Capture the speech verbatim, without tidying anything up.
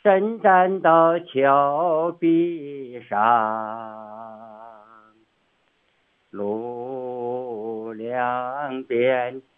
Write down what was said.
伸展到峭壁上，路两边